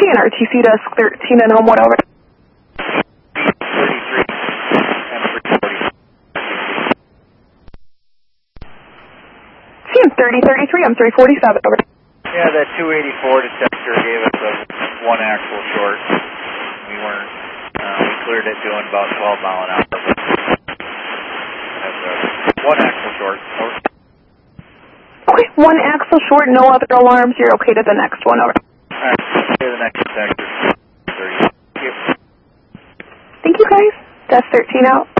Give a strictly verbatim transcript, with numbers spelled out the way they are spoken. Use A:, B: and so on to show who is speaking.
A: and R T C desk thirteen and Homewood, over. C M thirty thirty-three, I'm three forty-seven, over.
B: Yeah, that two eighty-four detector gave us a one axle short. We weren't, uh, we cleared it doing about twelve mile an hour. That's a one axle short. Over.
A: Okay, one axle short, no other alarms. You're okay to the next one, over.
B: Alright, okay, the next detector. thirty. Thank you.
A: Thank you, guys. Desk thirteen out.